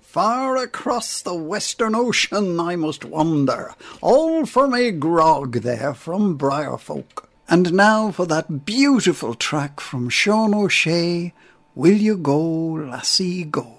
Far across the western ocean I must wander, all for my grog there from Briarfolk. And now for that beautiful track from Sean O'Shea, Will You Go, Lassie, Go?